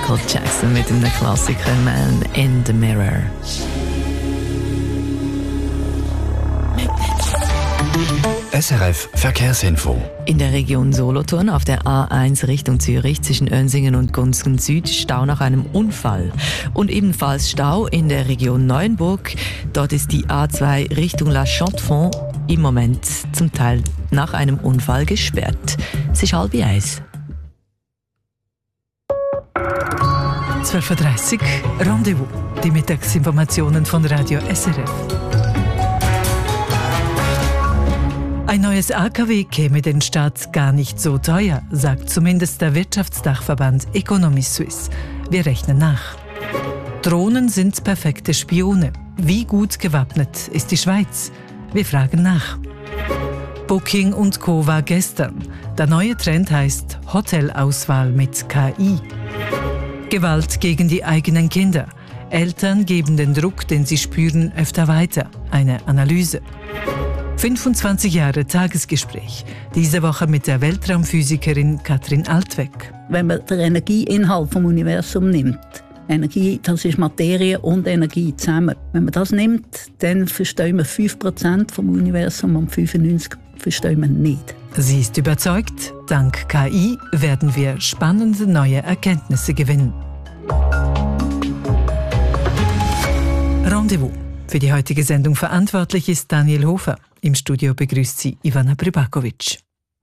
Michael Jackson mit dem Klassiker Man in the Mirror. SRF Verkehrsinfo. In der Region Solothurn auf der A1 Richtung Zürich zwischen Önsingen und Gunzen Süd Stau nach einem Unfall. Und ebenfalls Stau in der Region Neuenburg. Dort ist die A2 Richtung La Chaux-de-Fonds im Moment zum Teil nach einem Unfall gesperrt. Es ist 12:30. 12:30 Uhr, Rendezvous. Die Mittagsinformationen von Radio SRF. Ein neues AKW käme den Staat gar nicht so teuer, sagt zumindest der Wirtschaftsdachverband Economy Suisse. Wir rechnen nach. Drohnen sind perfekte Spione. Wie gut gewappnet ist die Schweiz? Wir fragen nach. Booking & Co. war gestern. Der neue Trend heißt Hotelauswahl mit KI. Gewalt gegen die eigenen Kinder. Eltern geben den Druck, den sie spüren, öfter weiter. Eine Analyse. 25 Jahre Tagesgespräch. Diese Woche mit der Weltraumphysikerin Katrin Altweg. Wenn man den Energieinhalt vom Universum nimmt, Energie, das ist Materie und Energie zusammen. Wenn man das nimmt, dann verstehen wir 5% vom Universum und 95% verstehen wir nicht. Sie ist überzeugt, dank KI werden wir spannende neue Erkenntnisse gewinnen. Rendezvous. Für die heutige Sendung verantwortlich ist Daniel Hofer. Im Studio begrüßt sie Ivana Pribakovic.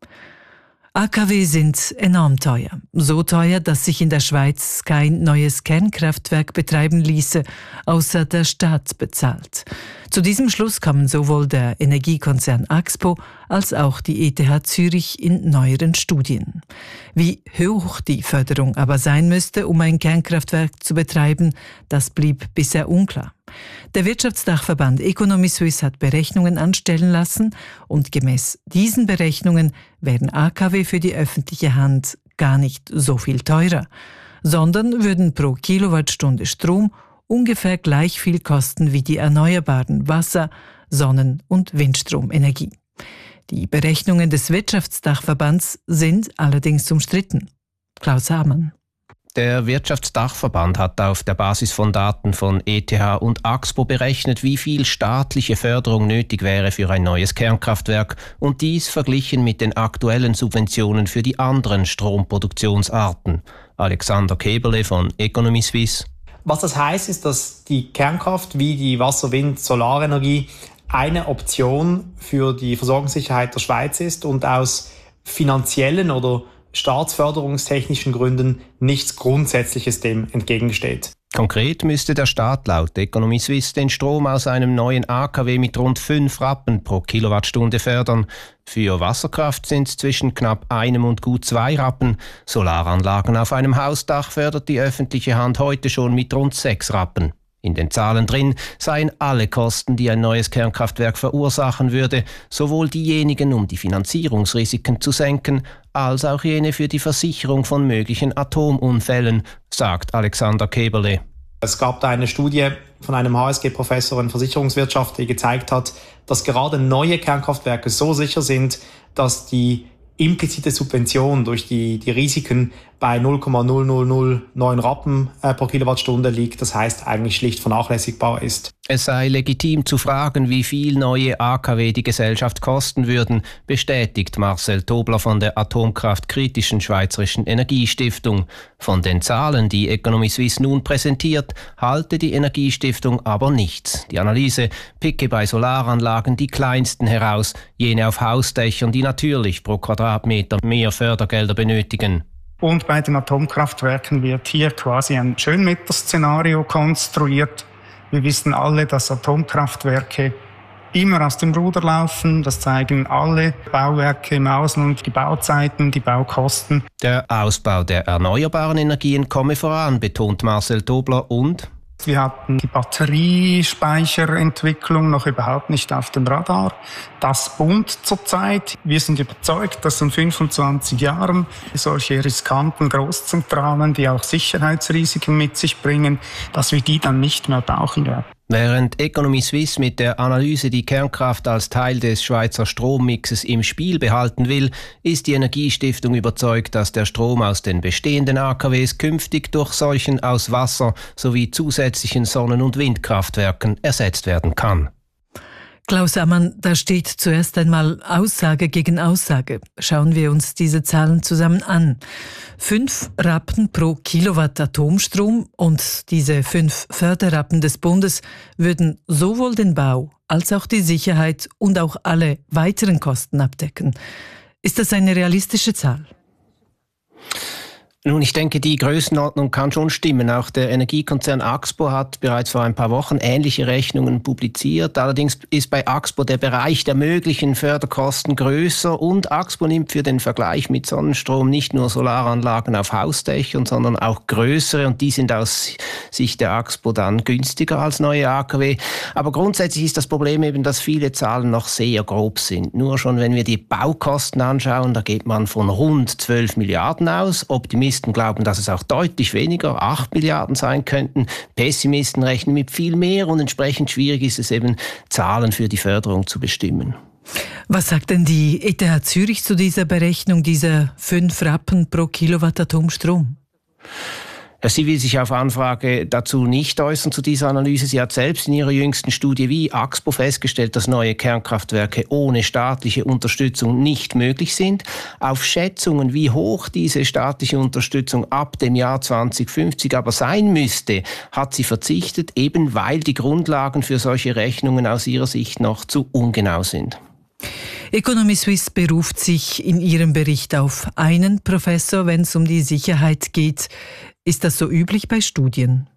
AKW sind enorm teuer. So teuer, dass sich in der Schweiz kein neues Kernkraftwerk betreiben ließe, außer der Staat bezahlt. Zu diesem Schluss kommen sowohl der Energiekonzern Axpo als auch die ETH Zürich in neueren Studien. Wie hoch die Förderung aber sein müsste, um ein Kernkraftwerk zu betreiben, das blieb bisher unklar. Der Wirtschaftsdachverband Economy Suisse hat Berechnungen anstellen lassen und gemäß diesen Berechnungen wären AKW für die öffentliche Hand gar nicht so viel teurer, sondern würden pro Kilowattstunde Strom ungefähr gleich viel kosten wie die erneuerbaren Wasser-, Sonnen- und Windstromenergie. Die Berechnungen des Wirtschaftsdachverbands sind allerdings umstritten. Klaus Hamann. Der Wirtschaftsdachverband hat auf der Basis von Daten von ETH und Axpo berechnet, wie viel staatliche Förderung nötig wäre für ein neues Kernkraftwerk und dies verglichen mit den aktuellen Subventionen für die anderen Stromproduktionsarten. Alexander Keberle von Economy Suisse. Was das heisst, ist, dass die Kernkraft wie die Wasser-, Wind-, Solarenergie eine Option für die Versorgungssicherheit der Schweiz ist und aus finanziellen oder staatsförderungstechnischen Gründen nichts Grundsätzliches dem entgegensteht. Konkret müsste der Staat laut Economy Suisse den Strom aus einem neuen AKW mit rund 5 Rappen pro Kilowattstunde fördern. Für Wasserkraft sind es zwischen knapp 1 und gut 2 Rappen. Solaranlagen auf einem Hausdach fördert die öffentliche Hand heute schon mit rund 6 Rappen. In den Zahlen drin seien alle Kosten, die ein neues Kernkraftwerk verursachen würde, sowohl diejenigen, um die Finanzierungsrisiken zu senken, als auch jene für die Versicherung von möglichen Atomunfällen, sagt Alexander Keberle. Es gab da eine Studie von einem HSG-Professor in Versicherungswirtschaft, die gezeigt hat, dass gerade neue Kernkraftwerke so sicher sind, dass die implizite Subvention durch die Risiken bei 0,0009 Rappen pro Kilowattstunde liegt, das heißt eigentlich schlicht vernachlässigbar ist. Es sei legitim zu fragen, wie viel neue AKW die Gesellschaft kosten würden, bestätigt Marcel Tobler von der atomkraftkritischen Schweizerischen Energiestiftung. Von den Zahlen, die Economy Suisse nun präsentiert, halte die Energiestiftung aber nichts. Die Analyse picke bei Solaranlagen die kleinsten heraus, jene auf Hausdächern, die natürlich pro Quadratmeter mehr Fördergelder benötigen. Und bei den Atomkraftwerken wird hier quasi ein Schönwetterszenario konstruiert. Wir wissen alle, dass Atomkraftwerke immer aus dem Ruder laufen. Das zeigen alle Bauwerke im Ausland, die Bauzeiten, die Baukosten. Der Ausbau der erneuerbaren Energien komme voran, betont Marcel Tobler und wir hatten die Batteriespeicherentwicklung noch überhaupt nicht auf dem Radar. Das boomt zurzeit. Wir sind überzeugt, dass in 25 Jahren solche riskanten Großzentralen, die auch Sicherheitsrisiken mit sich bringen, dass wir die dann nicht mehr brauchen werden. Während Economy Suisse mit der Analyse die Kernkraft als Teil des Schweizer Strommixes im Spiel behalten will, ist die Energiestiftung überzeugt, dass der Strom aus den bestehenden AKWs künftig durch solchen aus Wasser sowie zusätzlichen Sonnen- und Windkraftwerken ersetzt werden kann. Klaus Ammann, da steht zuerst einmal Aussage gegen Aussage. Schauen wir uns diese Zahlen zusammen an. 5 Rappen pro Kilowatt Atomstrom und diese 5 Förderrappen des Bundes würden sowohl den Bau als auch die Sicherheit und auch alle weiteren Kosten abdecken. Ist das eine realistische Zahl? Nun, ich denke, die Größenordnung kann schon stimmen. Auch der Energiekonzern Axpo hat bereits vor ein paar Wochen ähnliche Rechnungen publiziert. Allerdings ist bei Axpo der Bereich der möglichen Förderkosten größer und Axpo nimmt für den Vergleich mit Sonnenstrom nicht nur Solaranlagen auf Hausdächern, sondern auch größere, und die sind aus Sicht der Axpo dann günstiger als neue AKW. Aber grundsätzlich ist das Problem eben, dass viele Zahlen noch sehr grob sind. Nur schon, wenn wir die Baukosten anschauen, da geht man von rund 12 Milliarden aus. Optimisten glauben, dass es auch deutlich weniger, 8 Milliarden sein könnten. Pessimisten rechnen mit viel mehr und entsprechend schwierig ist es eben, Zahlen für die Förderung zu bestimmen. Was sagt denn die ETH Zürich zu dieser Berechnung dieser 5 Rappen pro Kilowatt Atomstrom? Sie will sich auf Anfrage dazu nicht äußern, zu dieser Analyse. Sie hat selbst in ihrer jüngsten Studie wie Axpo festgestellt, dass neue Kernkraftwerke ohne staatliche Unterstützung nicht möglich sind. Auf Schätzungen, wie hoch diese staatliche Unterstützung ab dem Jahr 2050 aber sein müsste, hat sie verzichtet, eben weil die Grundlagen für solche Rechnungen aus ihrer Sicht noch zu ungenau sind. Economy Suisse beruft sich in ihrem Bericht auf einen Professor, wenn es um die Sicherheit geht. Ist das so üblich bei Studien?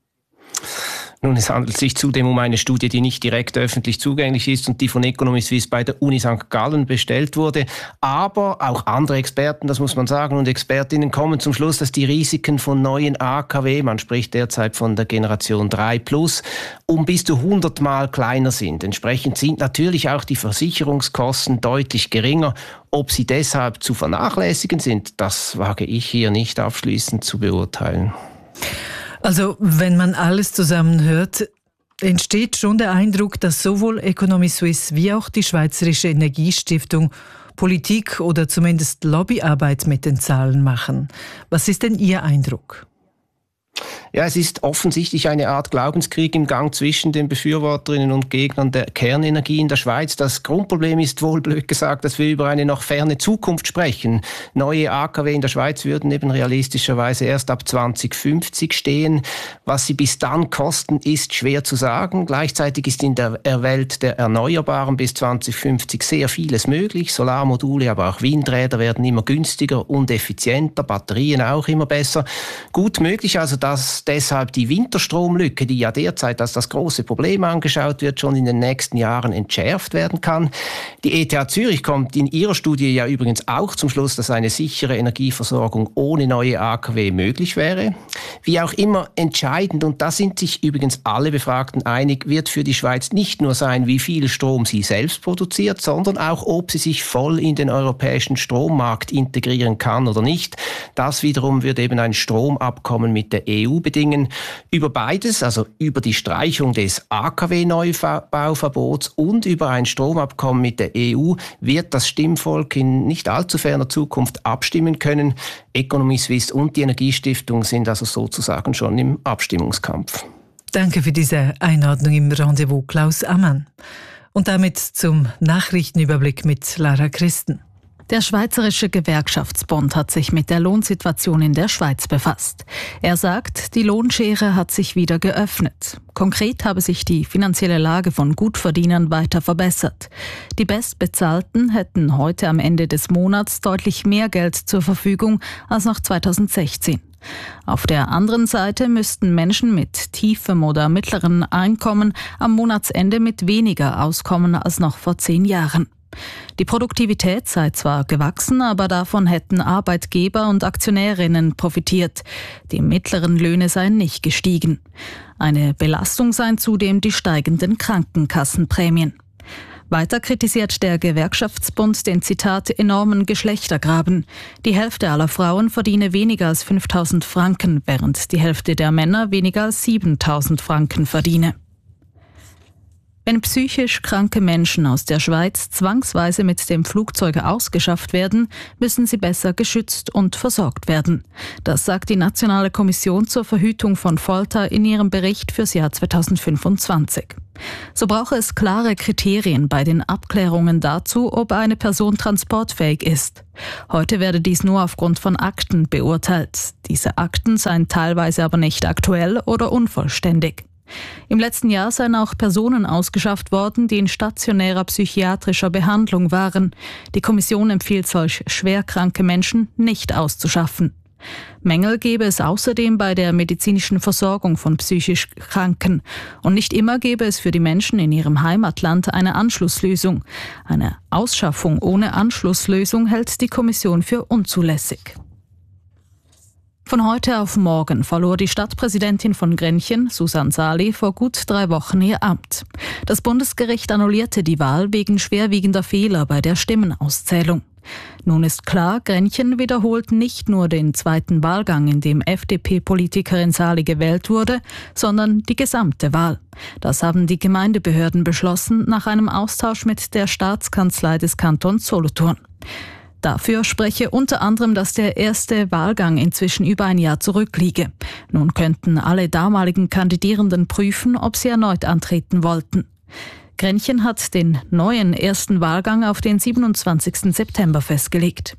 Nun, es handelt sich zudem um eine Studie, die nicht direkt öffentlich zugänglich ist und die von Economy Suisse bei der Uni St. Gallen bestellt wurde. Aber auch andere Experten, das muss man sagen, und Expertinnen kommen zum Schluss, dass die Risiken von neuen AKW, man spricht derzeit von der Generation 3+, um bis zu 100-mal kleiner sind. Entsprechend sind natürlich auch die Versicherungskosten deutlich geringer. Ob sie deshalb zu vernachlässigen sind, das wage ich hier nicht abschließend zu beurteilen. Also, wenn man alles zusammenhört, entsteht schon der Eindruck, dass sowohl Economy Suisse wie auch die Schweizerische Energiestiftung Politik oder zumindest Lobbyarbeit mit den Zahlen machen. Was ist denn Ihr Eindruck? Ja, es ist offensichtlich eine Art Glaubenskrieg im Gang zwischen den Befürworterinnen und Gegnern der Kernenergie in der Schweiz. Das Grundproblem ist wohl, blöd gesagt, dass wir über eine noch ferne Zukunft sprechen. Neue AKW in der Schweiz würden eben realistischerweise erst ab 2050 stehen. Was sie bis dann kosten, ist schwer zu sagen. Gleichzeitig ist in der Welt der Erneuerbaren bis 2050 sehr vieles möglich. Solarmodule, aber auch Windräder werden immer günstiger und effizienter, Batterien auch immer besser. Gut möglich also, dass deshalb die Winterstromlücke, die ja derzeit als das große Problem angeschaut wird, schon in den nächsten Jahren entschärft werden kann. Die ETH Zürich kommt in ihrer Studie ja übrigens auch zum Schluss, dass eine sichere Energieversorgung ohne neue AKW möglich wäre. Wie auch immer entscheidend, und da sind sich übrigens alle Befragten einig, wird für die Schweiz nicht nur sein, wie viel Strom sie selbst produziert, sondern auch, ob sie sich voll in den europäischen Strommarkt integrieren kann oder nicht. Das wiederum wird eben ein Stromabkommen mit der EU bedingen. Über beides, also über die Streichung des AKW-Neubauverbots und über ein Stromabkommen mit der EU, wird das Stimmvolk in nicht allzu ferner Zukunft abstimmen können. Economy Suisse und die Energiestiftung sind also sozusagen schon im Abstimmungskampf. Danke für diese Einordnung im Rendezvous, Klaus Ammann. Und damit zum Nachrichtenüberblick mit Lara Christen. Der Schweizerische Gewerkschaftsbund hat sich mit der Lohnsituation in der Schweiz befasst. Er sagt, die Lohnschere hat sich wieder geöffnet. Konkret habe sich die finanzielle Lage von Gutverdienern weiter verbessert. Die Bestbezahlten hätten heute am Ende des Monats deutlich mehr Geld zur Verfügung als noch 2016. Auf der anderen Seite müssten Menschen mit tiefem oder mittleren Einkommen am Monatsende mit weniger auskommen als noch vor 10 Jahren. Die Produktivität sei zwar gewachsen, aber davon hätten Arbeitgeber und Aktionärinnen profitiert. Die mittleren Löhne seien nicht gestiegen. Eine Belastung seien zudem die steigenden Krankenkassenprämien. Weiter kritisiert der Gewerkschaftsbund den, Zitat, enormen Geschlechtergraben. Die Hälfte aller Frauen verdiene weniger als 5.000 Franken, während die Hälfte der Männer weniger als 7.000 Franken verdiene. Wenn psychisch kranke Menschen aus der Schweiz zwangsweise mit dem Flugzeug ausgeschafft werden, müssen sie besser geschützt und versorgt werden. Das sagt die Nationale Kommission zur Verhütung von Folter in ihrem Bericht fürs Jahr 2025. So brauche es klare Kriterien bei den Abklärungen dazu, ob eine Person transportfähig ist. Heute werde dies nur aufgrund von Akten beurteilt. Diese Akten seien teilweise aber nicht aktuell oder unvollständig. Im letzten Jahr seien auch Personen ausgeschafft worden, die in stationärer psychiatrischer Behandlung waren. Die Kommission empfiehlt solch schwerkranke Menschen nicht auszuschaffen. Mängel gebe es außerdem bei der medizinischen Versorgung von psychisch Kranken. Und nicht immer gebe es für die Menschen in ihrem Heimatland eine Anschlusslösung. Eine Ausschaffung ohne Anschlusslösung hält die Kommission für unzulässig. Von heute auf morgen verlor die Stadtpräsidentin von Grenchen, Susanne Sali, vor gut 3 Wochen ihr Amt. Das Bundesgericht annullierte die Wahl wegen schwerwiegender Fehler bei der Stimmenauszählung. Nun ist klar, Grenchen wiederholt nicht nur den zweiten Wahlgang, in dem FDP-Politikerin Sali gewählt wurde, sondern die gesamte Wahl. Das haben die Gemeindebehörden beschlossen nach einem Austausch mit der Staatskanzlei des Kantons Solothurn. Dafür spreche unter anderem, dass der erste Wahlgang inzwischen über ein Jahr zurückliege. Nun könnten alle damaligen Kandidierenden prüfen, ob sie erneut antreten wollten. Grenchen hat den neuen ersten Wahlgang auf den 27. September festgelegt.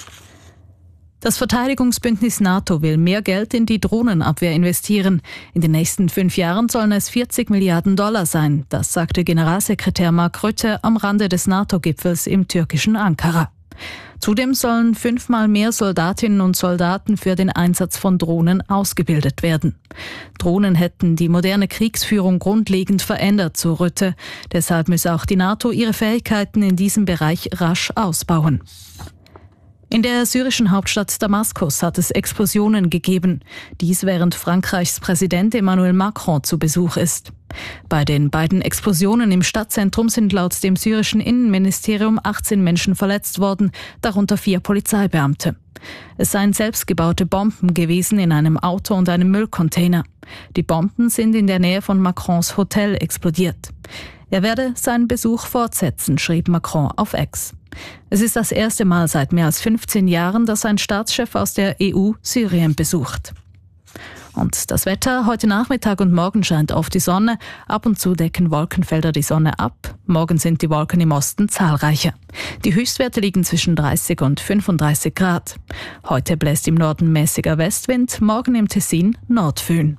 Das Verteidigungsbündnis NATO will mehr Geld in die Drohnenabwehr investieren. In den nächsten 5 Jahren sollen es 40 Milliarden Dollar sein. Das sagte Generalsekretär Mark Rutte am Rande des NATO-Gipfels im türkischen Ankara. Zudem sollen 5-mal mehr Soldatinnen und Soldaten für den Einsatz von Drohnen ausgebildet werden. Drohnen hätten die moderne Kriegsführung grundlegend verändert, so Rutte. Deshalb müsse auch die NATO ihre Fähigkeiten in diesem Bereich rasch ausbauen. In der syrischen Hauptstadt Damaskus hat es Explosionen gegeben. Dies während Frankreichs Präsident Emmanuel Macron zu Besuch ist. Bei den beiden Explosionen im Stadtzentrum sind laut dem syrischen Innenministerium 18 Menschen verletzt worden, darunter 4 Polizeibeamte. Es seien selbstgebaute Bomben gewesen in einem Auto und einem Müllcontainer. Die Bomben sind in der Nähe von Macrons Hotel explodiert. Er werde seinen Besuch fortsetzen, schrieb Macron auf X. Es ist das erste Mal seit mehr als 15 Jahren, dass ein Staatschef aus der EU Syrien besucht. Und das Wetter: Heute Nachmittag und morgen scheint oft die Sonne. Ab und zu decken Wolkenfelder die Sonne ab. Morgen sind die Wolken im Osten zahlreicher. Die Höchstwerte liegen zwischen 30 und 35 Grad. Heute bläst im Norden mäßiger Westwind, morgen im Tessin Nordföhn.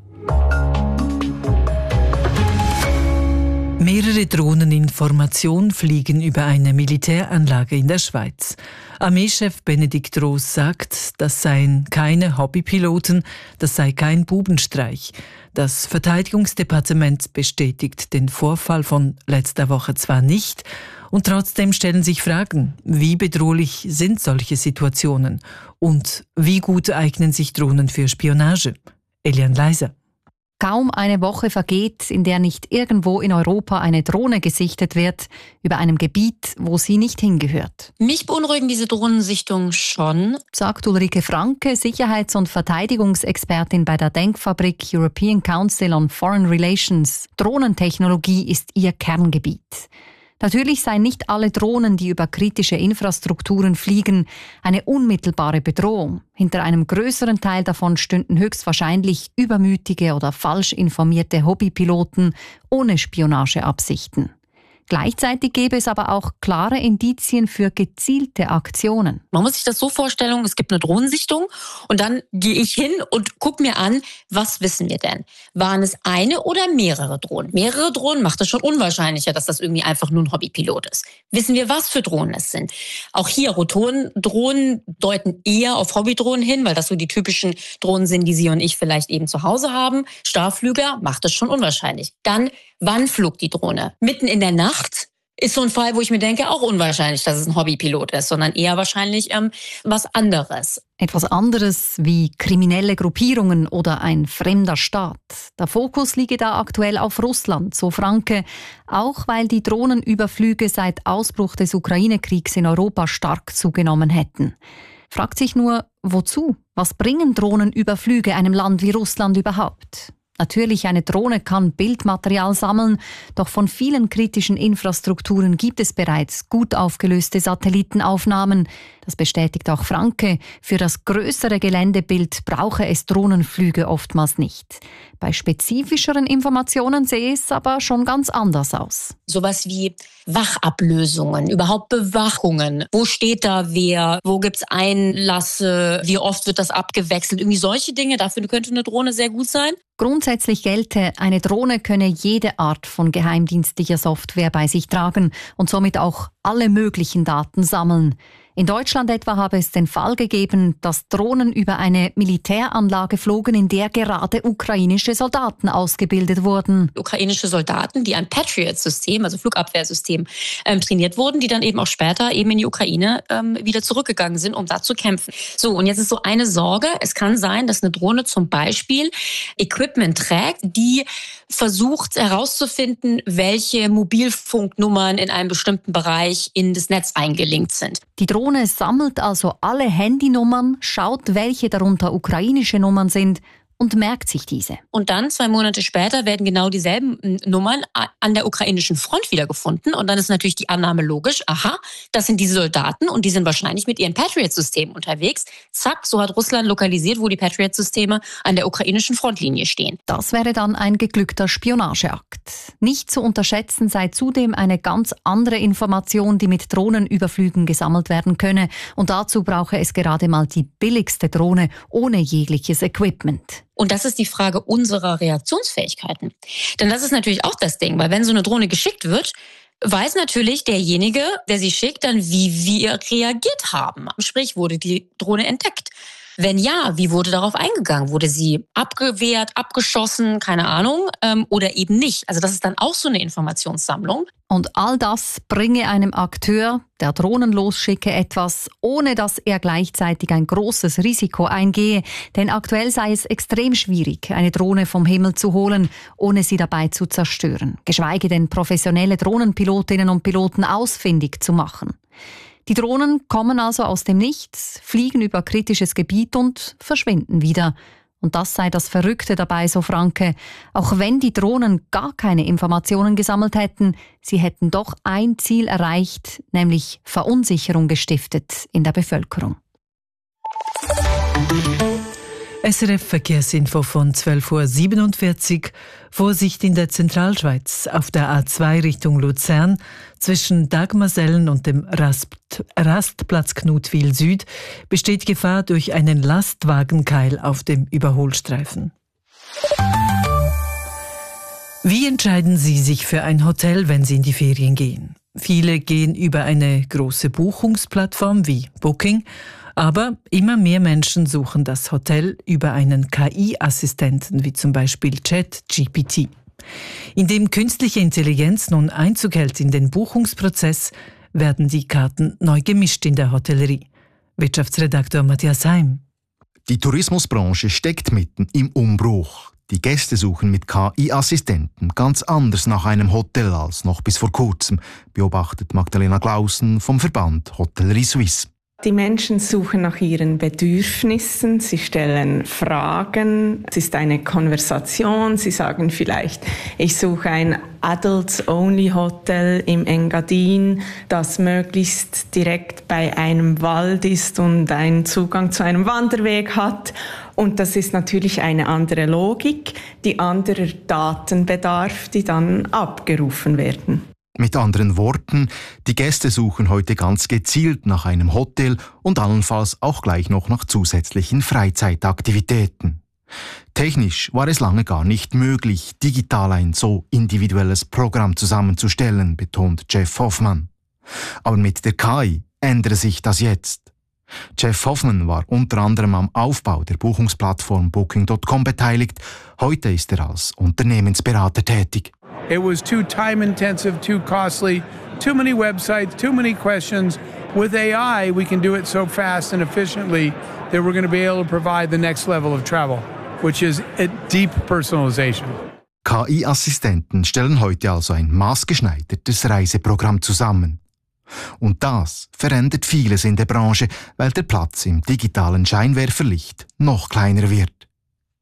Mehrere Drohnen in Formation fliegen über eine Militäranlage in der Schweiz. Armeechef Benedikt Roos sagt, das seien keine Hobbypiloten, das sei kein Bubenstreich. Das Verteidigungsdepartement bestätigt den Vorfall von letzter Woche zwar nicht, und trotzdem stellen sich Fragen, wie bedrohlich sind solche Situationen und wie gut eignen sich Drohnen für Spionage? Elian Leiser. Kaum eine Woche vergeht, in der nicht irgendwo in Europa eine Drohne gesichtet wird, über einem Gebiet, wo sie nicht hingehört. Mich beunruhigen diese Drohnensichtungen schon, sagt Ulrike Franke, Sicherheits- und Verteidigungsexpertin bei der Denkfabrik European Council on Foreign Relations. Drohnentechnologie ist ihr Kerngebiet. Natürlich seien nicht alle Drohnen, die über kritische Infrastrukturen fliegen, eine unmittelbare Bedrohung. Hinter einem größeren Teil davon stünden höchstwahrscheinlich übermütige oder falsch informierte Hobbypiloten ohne Spionageabsichten. Gleichzeitig gäbe es aber auch klare Indizien für gezielte Aktionen. Man muss sich das so vorstellen, es gibt eine Drohnensichtung und dann gehe ich hin und gucke mir an, was wissen wir denn? Waren es eine oder mehrere Drohnen? Mehrere Drohnen macht es schon unwahrscheinlicher, dass das irgendwie einfach nur ein Hobbypilot ist. Wissen wir, was für Drohnen es sind? Auch hier, Rotorendrohnen deuten eher auf Hobbydrohnen hin, weil das so die typischen Drohnen sind, die Sie und ich vielleicht eben zu Hause haben. Starrflüger macht es schon unwahrscheinlich. Dann, wann flog die Drohne? Mitten in der Nacht ist so ein Fall, wo ich mir denke, auch unwahrscheinlich, dass es ein Hobbypilot ist, sondern eher wahrscheinlich was anderes. Etwas anderes wie kriminelle Gruppierungen oder ein fremder Staat. Der Fokus liege da aktuell auf Russland, so Franke, auch weil die Drohnenüberflüge seit Ausbruch des Ukraine-Kriegs in Europa stark zugenommen hätten. Fragt sich nur, wozu? Was bringen Drohnenüberflüge einem Land wie Russland überhaupt? Natürlich, eine Drohne kann Bildmaterial sammeln, doch von vielen kritischen Infrastrukturen gibt es bereits gut aufgelöste Satellitenaufnahmen. Das bestätigt auch Franke. Für das größere Geländebild brauche es Drohnenflüge oftmals nicht. Bei spezifischeren Informationen sehe es aber schon ganz anders aus. Sowas wie Wachablösungen, überhaupt Bewachungen. Wo steht da wer? Wo gibt's Einlasse? Wie oft wird das abgewechselt? Irgendwie solche Dinge. Dafür könnte eine Drohne sehr gut sein. Grundsätzlich gelte, eine Drohne könne jede Art von geheimdienstlicher Software bei sich tragen und somit auch alle möglichen Daten sammeln. In Deutschland etwa habe es den Fall gegeben, dass Drohnen über eine Militäranlage flogen, in der gerade ukrainische Soldaten ausgebildet wurden. Ukrainische Soldaten, die ein Patriot-System, also Flugabwehrsystem, trainiert wurden, die dann eben auch später eben in die Ukraine wieder zurückgegangen sind, um da zu kämpfen. So, und jetzt ist so eine Sorge. Es kann sein, dass eine Drohne zum Beispiel Equipment trägt, die versucht herauszufinden, welche Mobilfunknummern in einem bestimmten Bereich in das Netz eingelinkt sind. Die Drohne sammelt also alle Handynummern, schaut, welche darunter ukrainische Nummern sind und merkt sich diese. Und dann 2 Monate später werden genau dieselben Nummern an der ukrainischen Front wiedergefunden. Und dann ist natürlich die Annahme logisch, aha, das sind diese Soldaten und die sind wahrscheinlich mit ihren Patriot-Systemen unterwegs. Zack, so hat Russland lokalisiert, wo die Patriot-Systeme an der ukrainischen Frontlinie stehen. Das wäre dann ein geglückter Spionageakt. Nicht zu unterschätzen sei zudem eine ganz andere Information, die mit Drohnenüberflügen gesammelt werden könne. Und dazu brauche es gerade mal die billigste Drohne ohne jegliches Equipment. Und das ist die Frage unserer Reaktionsfähigkeiten. Denn das ist natürlich auch das Ding, weil wenn so eine Drohne geschickt wird, weiß natürlich derjenige, der sie schickt, dann, wie wir reagiert haben. Sprich, wurde die Drohne entdeckt? Wenn ja, wie wurde darauf eingegangen? Wurde sie abgewehrt, abgeschossen, keine Ahnung, oder eben nicht? Also das ist dann auch so eine Informationssammlung. Und all das bringe einem Akteur, der Drohnen losschicke, etwas, ohne dass er gleichzeitig ein großes Risiko eingehe. Denn aktuell sei es extrem schwierig, eine Drohne vom Himmel zu holen, ohne sie dabei zu zerstören. Geschweige denn professionelle Drohnenpilotinnen und Piloten ausfindig zu machen. Die Drohnen kommen also aus dem Nichts, fliegen über kritisches Gebiet und verschwinden wieder. Und das sei das Verrückte dabei, so Franke. Auch wenn die Drohnen gar keine Informationen gesammelt hätten, sie hätten doch ein Ziel erreicht, nämlich Verunsicherung gestiftet in der Bevölkerung. SRF Verkehrsinfo von 12.47 Uhr. Vorsicht in der Zentralschweiz. Auf der A2 Richtung Luzern zwischen Dagmarsellen und dem Rastplatz Knutwil Süd besteht Gefahr durch einen Lastwagenkeil auf dem Überholstreifen. Wie entscheiden Sie sich für ein Hotel, wenn Sie in die Ferien gehen? Viele gehen über eine große Buchungsplattform wie Booking, aber immer mehr Menschen suchen das Hotel über einen KI-Assistenten wie zum Beispiel ChatGPT. Indem künstliche Intelligenz nun Einzug hält in den Buchungsprozess, werden die Karten neu gemischt in der Hotellerie. Wirtschaftsredaktor Matthias Heim. Die Tourismusbranche steckt mitten im Umbruch. Die Gäste suchen mit KI-Assistenten ganz anders nach einem Hotel als noch bis vor kurzem, beobachtet Magdalena Clausen vom Verband Hotellerie Suisse. Die Menschen suchen nach ihren Bedürfnissen, sie stellen Fragen, es ist eine Konversation, sie sagen vielleicht, ich suche ein Adults-Only-Hotel im Engadin, das möglichst direkt bei einem Wald ist und einen Zugang zu einem Wanderweg hat. Und das ist natürlich eine andere Logik, die anderer Daten bedarf, die dann abgerufen werden. Mit anderen Worten, die Gäste suchen heute ganz gezielt nach einem Hotel und allenfalls auch gleich noch nach zusätzlichen Freizeitaktivitäten. Technisch war es lange gar nicht möglich, digital ein so individuelles Programm zusammenzustellen, betont Jeff Hoffmann. Aber mit der KI ändere sich das jetzt. Jeff Hoffmann war unter anderem am Aufbau der Buchungsplattform Booking.com beteiligt. Heute ist er als Unternehmensberater tätig. It was too time-intensive, too costly, too many websites, too many questions. With AI, we can do it so fast and efficiently that we're going to be able to provide the next level of travel, which is a deep personalization. KI-Assistenten stellen heute also ein maßgeschneidertes Reiseprogramm zusammen. Und das verändert vieles in der Branche, weil der Platz im digitalen Scheinwerferlicht noch kleiner wird.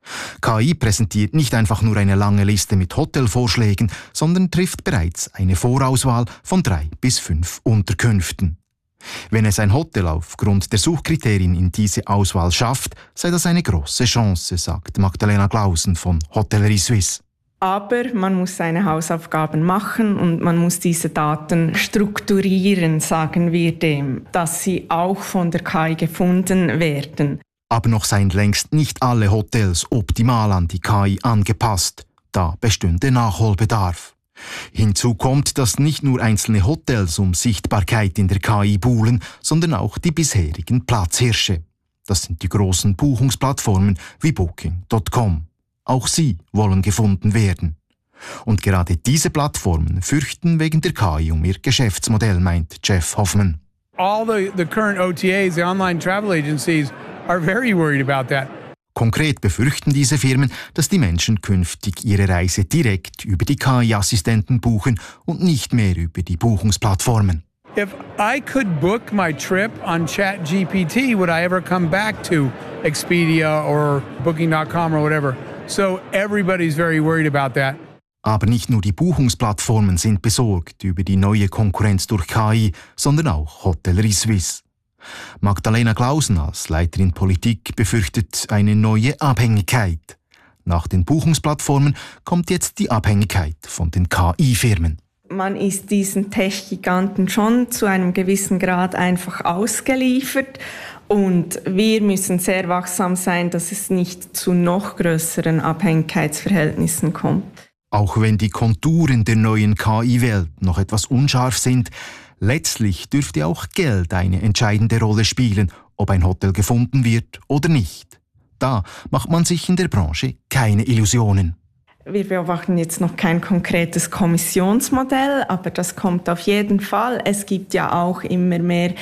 KI präsentiert nicht einfach nur eine lange Liste mit Hotelvorschlägen, sondern trifft bereits eine Vorauswahl von 3 bis 5 Unterkünften. Wenn es ein Hotel aufgrund der Suchkriterien in diese Auswahl schafft, sei das eine große Chance, sagt Magdalena Glausen von Hotellerie Suisse. Aber man muss seine Hausaufgaben machen und man muss diese Daten strukturieren, sagen wir dem, dass sie auch von der KI gefunden werden. Aber noch seien längst nicht alle Hotels optimal an die KI angepasst. Da bestünde Nachholbedarf. Hinzu kommt, dass nicht nur einzelne Hotels um Sichtbarkeit in der KI buhlen, sondern auch die bisherigen Platzhirsche. Das sind die großen Buchungsplattformen wie Booking.com. Auch sie wollen gefunden werden. Und gerade diese Plattformen fürchten wegen der KI um ihr Geschäftsmodell, meint Jeff Hoffman. All the current OTAs, the online travel agencies, are very worried about that. Konkret befürchten diese Firmen, dass die Menschen künftig ihre Reise direkt über die KI-Assistenten buchen und nicht mehr über die Buchungsplattformen. If I could book my trip on ChatGPT, would I ever come back to Expedia or Booking.com or whatever? So everybody's very worried about that. Aber nicht nur die Buchungsplattformen sind besorgt über die neue Konkurrenz durch KI, sondern auch Hotellerie Suisse. Magdalena Glausen als Leiterin Politik befürchtet eine neue Abhängigkeit. Nach den Buchungsplattformen kommt jetzt die Abhängigkeit von den KI-Firmen. Man ist diesen Tech-Giganten schon zu einem gewissen Grad einfach ausgeliefert. Und wir müssen sehr wachsam sein, dass es nicht zu noch größeren Abhängigkeitsverhältnissen kommt. Auch wenn die Konturen der neuen KI-Welt noch etwas unscharf sind, letztlich dürfte auch Geld eine entscheidende Rolle spielen, ob ein Hotel gefunden wird oder nicht. Da macht man sich in der Branche keine Illusionen. Wir beobachten jetzt noch kein konkretes Kommissionsmodell, aber das kommt auf jeden Fall. Es gibt ja auch immer mehr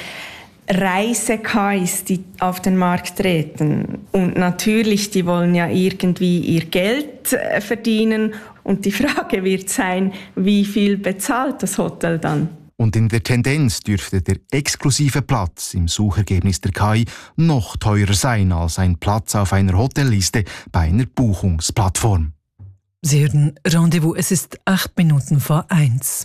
Reise-KIs, die auf den Markt treten. Und natürlich, die wollen ja irgendwie ihr Geld verdienen. Und die Frage wird sein, wie viel bezahlt das Hotel dann? Und in der Tendenz dürfte der exklusive Platz im Suchergebnis der KI noch teurer sein als ein Platz auf einer Hotelliste bei einer Buchungsplattform. Sie hören Rendezvous, es ist 1:08.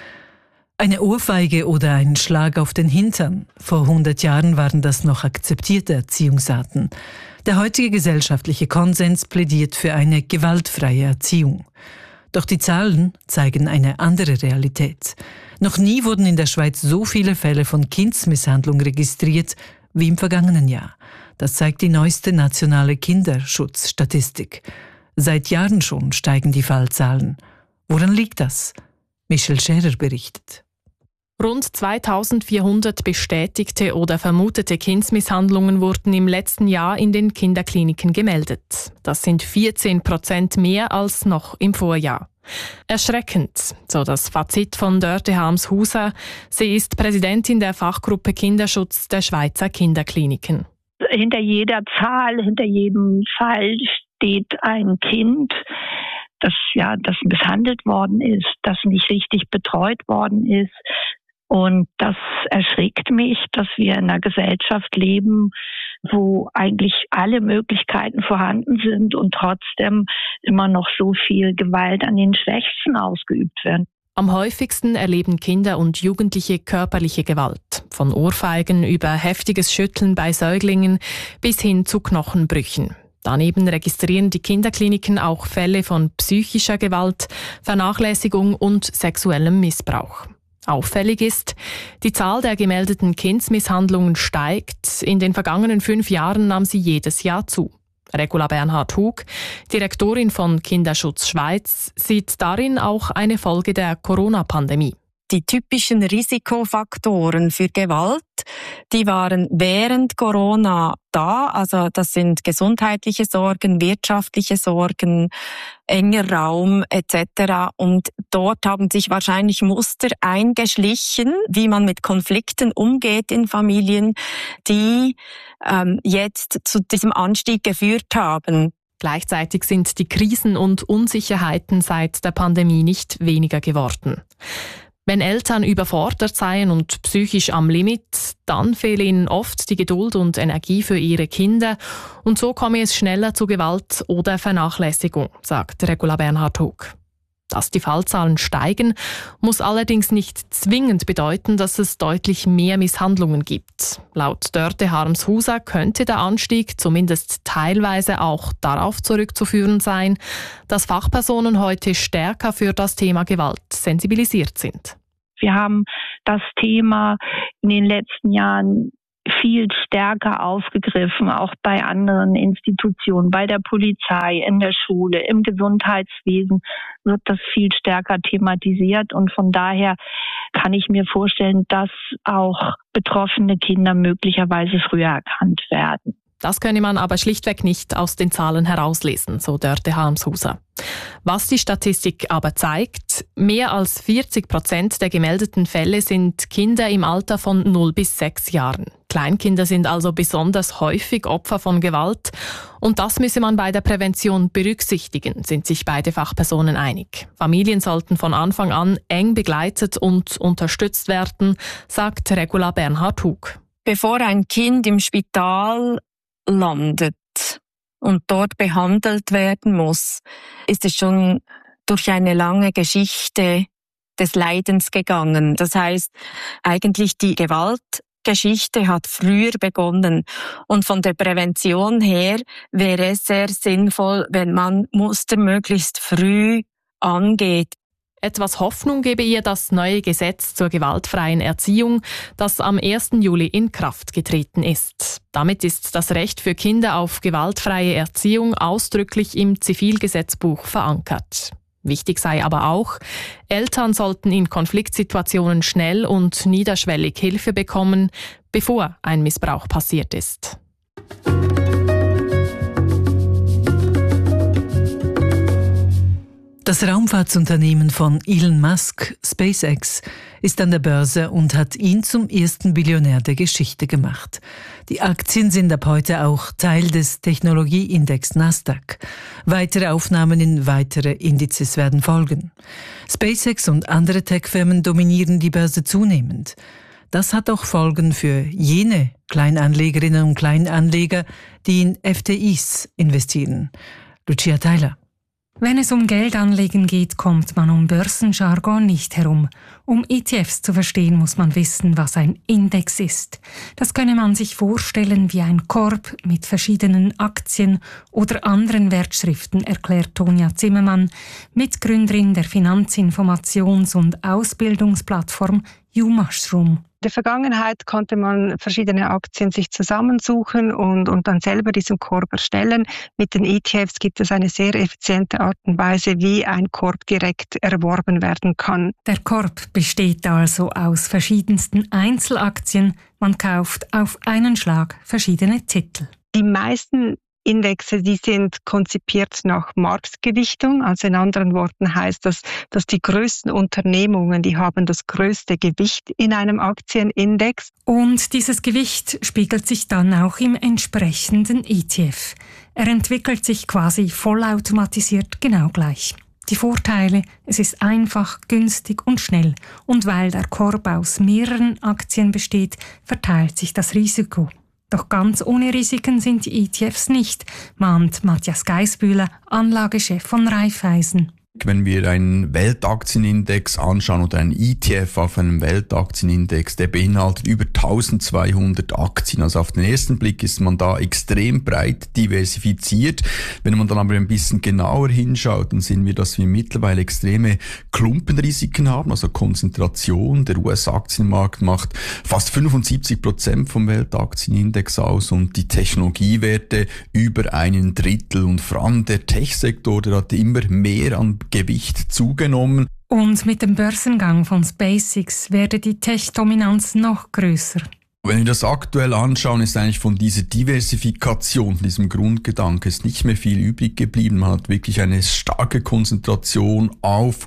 Eine Ohrfeige oder ein Schlag auf den Hintern. Vor 100 Jahren waren das noch akzeptierte Erziehungsarten. Der heutige gesellschaftliche Konsens plädiert für eine gewaltfreie Erziehung. Doch die Zahlen zeigen eine andere Realität. Noch nie wurden in der Schweiz so viele Fälle von Kindsmisshandlung registriert wie im vergangenen Jahr. Das zeigt die neueste nationale Kinderschutzstatistik. Seit Jahren schon steigen die Fallzahlen. Woran liegt das? Michel Scherer berichtet. Rund 2400 bestätigte oder vermutete Kindsmisshandlungen wurden im letzten Jahr in den Kinderkliniken gemeldet. Das sind 14% mehr als noch im Vorjahr. Erschreckend, so das Fazit von Dörte Harms-Huser. Sie ist Präsidentin der Fachgruppe Kinderschutz der Schweizer Kinderkliniken. Hinter jeder Zahl, hinter jedem Fall steht ein Kind, das misshandelt worden ist, das nicht richtig betreut worden ist. Und das erschrickt mich, dass wir in einer Gesellschaft leben, wo eigentlich alle Möglichkeiten vorhanden sind und trotzdem immer noch so viel Gewalt an den Schwächsten ausgeübt wird. Am häufigsten erleben Kinder und Jugendliche körperliche Gewalt. Von Ohrfeigen über heftiges Schütteln bei Säuglingen bis hin zu Knochenbrüchen. Daneben registrieren die Kinderkliniken auch Fälle von psychischer Gewalt, Vernachlässigung und sexuellem Missbrauch. Auffällig ist, die Zahl der gemeldeten Kindsmisshandlungen steigt. In den vergangenen 5 Jahren nahm sie jedes Jahr zu. Regula Bernhard-Hug, Direktorin von Kinderschutz Schweiz, sieht darin auch eine Folge der Corona-Pandemie. Die typischen Risikofaktoren für Gewalt, die waren während Corona da. Also das sind gesundheitliche Sorgen, wirtschaftliche Sorgen, enger Raum etc. Und dort haben sich wahrscheinlich Muster eingeschlichen, wie man mit Konflikten umgeht in Familien, die jetzt zu diesem Anstieg geführt haben. Gleichzeitig sind die Krisen und Unsicherheiten seit der Pandemie nicht weniger geworden. Wenn Eltern überfordert seien und psychisch am Limit, dann fehle ihnen oft die Geduld und Energie für ihre Kinder und so komme es schneller zu Gewalt oder Vernachlässigung, sagt Regula Bernhard-Hug. Dass die Fallzahlen steigen, muss allerdings nicht zwingend bedeuten, dass es deutlich mehr Misshandlungen gibt. Laut Dörte Harms-Huser könnte der Anstieg zumindest teilweise auch darauf zurückzuführen sein, dass Fachpersonen heute stärker für das Thema Gewalt sensibilisiert sind. Wir haben das Thema in den letzten Jahren viel stärker aufgegriffen, auch bei anderen Institutionen, bei der Polizei, in der Schule, im Gesundheitswesen wird das viel stärker thematisiert und von daher kann ich mir vorstellen, dass auch betroffene Kinder möglicherweise früher erkannt werden. Das könne man aber schlichtweg nicht aus den Zahlen herauslesen, so Dörte Harms-Huser. Was die Statistik aber zeigt, mehr als 40% der gemeldeten Fälle sind Kinder im Alter von 0 bis 6 Jahren. Kleinkinder sind also besonders häufig Opfer von Gewalt und das müsse man bei der Prävention berücksichtigen, sind sich beide Fachpersonen einig. Familien sollten von Anfang an eng begleitet und unterstützt werden, sagt Regula Bernhard-Hug. Bevor ein Kind im Spital landet und dort behandelt werden muss, ist es schon durch eine lange Geschichte des Leidens gegangen. Das heißt, eigentlich die Gewaltgeschichte hat früher begonnen und von der Prävention her wäre es sehr sinnvoll, wenn man Muster möglichst früh angeht. Etwas Hoffnung gebe ihr das neue Gesetz zur gewaltfreien Erziehung, das am 1. Juli in Kraft getreten ist. Damit ist das Recht für Kinder auf gewaltfreie Erziehung ausdrücklich im Zivilgesetzbuch verankert. Wichtig sei aber auch, Eltern sollten in Konfliktsituationen schnell und niederschwellig Hilfe bekommen, bevor ein Missbrauch passiert ist. Das Raumfahrtsunternehmen von Elon Musk, SpaceX, ist an der Börse und hat ihn zum ersten Billionär der Geschichte gemacht. Die Aktien sind ab heute auch Teil des Technologieindex Nasdaq. Weitere Aufnahmen in weitere Indizes werden folgen. SpaceX und andere Tech-Firmen dominieren die Börse zunehmend. Das hat auch Folgen für jene Kleinanlegerinnen und Kleinanleger, die in FTIs investieren. Lucia Theiler. Wenn es um Geldanlegen geht, kommt man um Börsenjargon nicht herum. Um ETFs zu verstehen, muss man wissen, was ein Index ist. Das könne man sich vorstellen wie ein Korb mit verschiedenen Aktien oder anderen Wertschriften, erklärt Tonja Zimmermann, Mitgründerin der Finanzinformations- und Ausbildungsplattform YouMushroom. In der Vergangenheit konnte man verschiedene Aktien sich zusammensuchen und dann selber diesen Korb erstellen. Mit den ETFs gibt es eine sehr effiziente Art und Weise, wie ein Korb direkt erworben werden kann. Der Korb besteht also aus verschiedensten Einzelaktien. Man kauft auf einen Schlag verschiedene Titel. Die meisten Indexe, die sind konzipiert nach Marktgewichtung. Also in anderen Worten heißt das, dass die größten Unternehmungen, die haben das größte Gewicht in einem Aktienindex. Und dieses Gewicht spiegelt sich dann auch im entsprechenden ETF. Er entwickelt sich quasi vollautomatisiert genau gleich. Die Vorteile: Es ist einfach, günstig und schnell. Und weil der Korb aus mehreren Aktien besteht, verteilt sich das Risiko. Doch ganz ohne Risiken sind die ETFs nicht, mahnt Matthias Geisbühler, Anlagechef von Raiffeisen. Wenn wir einen Weltaktienindex anschauen oder einen ETF auf einem Weltaktienindex, der beinhaltet über 1200 Aktien. Also auf den ersten Blick ist man da extrem breit diversifiziert. Wenn man dann aber ein bisschen genauer hinschaut, dann sehen wir, dass wir mittlerweile extreme Klumpenrisiken haben, also Konzentration. Der US-Aktienmarkt macht fast 75% vom Weltaktienindex aus und die Technologiewerte über 1/3. Und vor allem der Tech-Sektor, der hat immer mehr an Gewicht zugenommen. Und mit dem Börsengang von SpaceX werde die Tech-Dominanz noch größer. Wenn wir das aktuell anschauen, ist eigentlich von dieser Diversifikation, von diesem Grundgedanke, ist nicht mehr viel übrig geblieben. Man hat wirklich eine starke Konzentration auf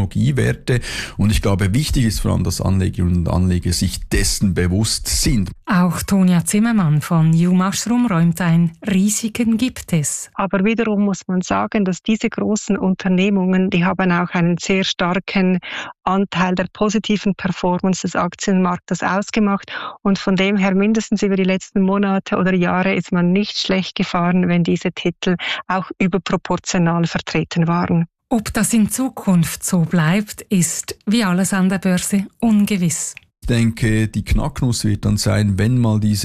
US-Technologiewerte. Und ich glaube, wichtig ist vor allem, dass Anlegerinnen und Anleger sich dessen bewusst sind. Auch Tonia Zimmermann von New Mushroom räumt ein, Risiken gibt es. Aber wiederum muss man sagen, dass diese großen Unternehmungen, die haben auch einen sehr starken Anteil der positiven Performance des Aktienmarktes ausgemacht. Und von dem her mindestens über die letzten Monate oder Jahre ist man nicht schlecht gefahren, wenn diese Titel auch überproportional vertreten waren. Ob das in Zukunft so bleibt, ist, wie alles an der Börse, ungewiss. Ich denke, die Knacknuss wird dann sein, wenn mal diese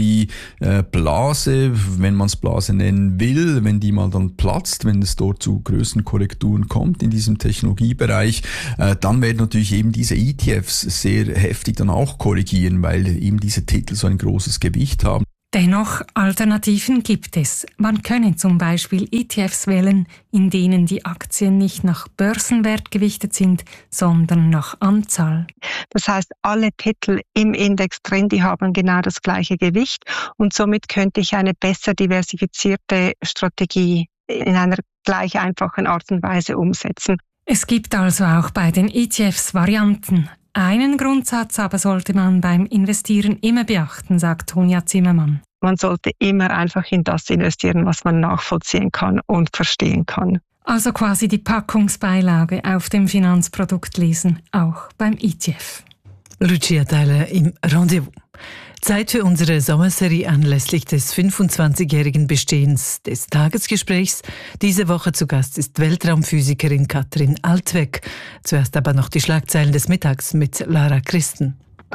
KI-Blase, wenn man es Blase nennen will, wenn die mal dann platzt, wenn es dort zu größeren Korrekturen kommt in diesem Technologiebereich, dann werden natürlich eben diese ETFs sehr heftig dann auch korrigieren, weil eben diese Titel so ein großes Gewicht haben. Dennoch, Alternativen gibt es. Man könne zum Beispiel ETFs wählen, in denen die Aktien nicht nach Börsenwert gewichtet sind, sondern nach Anzahl. Das heißt, alle Titel im Index drin, die haben genau das gleiche Gewicht und somit könnte ich eine besser diversifizierte Strategie in einer gleich einfachen Art und Weise umsetzen. Es gibt also auch bei den ETFs Varianten. Einen Grundsatz aber sollte man beim Investieren immer beachten, sagt Tonia Zimmermann. Man sollte immer einfach in das investieren, was man nachvollziehen kann und verstehen kann. Also quasi die Packungsbeilage auf dem Finanzprodukt lesen, auch beim ETF. Lucia Theiler im Rendezvous. Zeit für unsere Sommerserie anlässlich des 25-jährigen Bestehens des Tagesgesprächs. Diese Woche zu Gast ist Weltraumphysikerin Katrin Altwegg. Zuerst aber noch die Schlagzeilen des Mittags mit Lara Christen.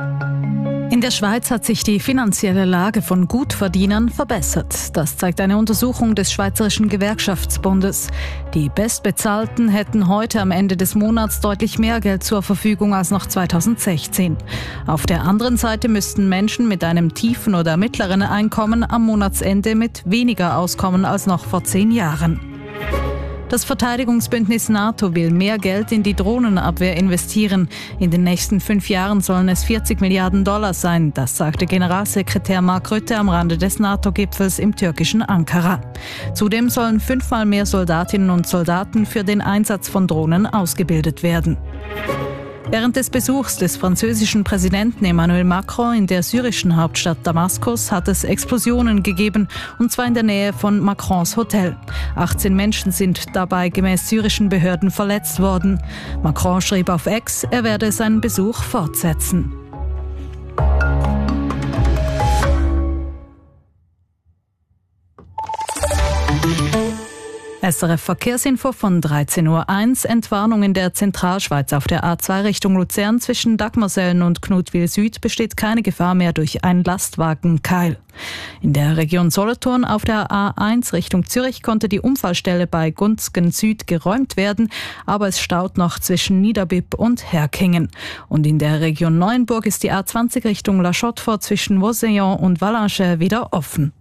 In der Schweiz hat sich die finanzielle Lage von Gutverdienern verbessert. Das zeigt eine Untersuchung des Schweizerischen Gewerkschaftsbundes. Die Bestbezahlten hätten heute am Ende des Monats deutlich mehr Geld zur Verfügung als noch 2016. Auf der anderen Seite müssten Menschen mit einem tiefen oder mittleren Einkommen am Monatsende mit weniger auskommen als noch vor 10 Jahren. Das Verteidigungsbündnis NATO will mehr Geld in die Drohnenabwehr investieren. In den nächsten 5 Jahren sollen es 40 Milliarden Dollar sein. Das sagte Generalsekretär Mark Rutte am Rande des NATO-Gipfels im türkischen Ankara. Zudem sollen 5-mal mehr Soldatinnen und Soldaten für den Einsatz von Drohnen ausgebildet werden. Während des Besuchs des französischen Präsidenten Emmanuel Macron in der syrischen Hauptstadt Damaskus hat es Explosionen gegeben, und zwar in der Nähe von Macrons Hotel. 18 Menschen sind dabei gemäß syrischen Behörden verletzt worden. Macron schrieb auf X, er werde seinen Besuch fortsetzen. SRF Verkehrsinfo von 13.01 Uhr. Entwarnung in der Zentralschweiz auf der A2 Richtung Luzern zwischen Dagmersellen und Knutwil Süd besteht keine Gefahr mehr durch einen Lastwagenkeil. In der Region Solothurn auf der A1 Richtung Zürich konnte die Unfallstelle bei Gunzgen Süd geräumt werden, aber es staut noch zwischen Niederbipp und Herkingen. Und in der Region Neuenburg ist die A20 Richtung La Chaux-de-Fonds zwischen Vauseillan und Vallanches wieder offen.